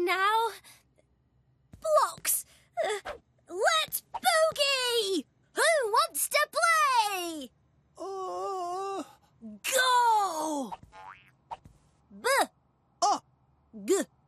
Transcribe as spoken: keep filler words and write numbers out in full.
now. Blocks! Uh, let's boogie! Who wants to play? Uh... Go! B. Uh... G.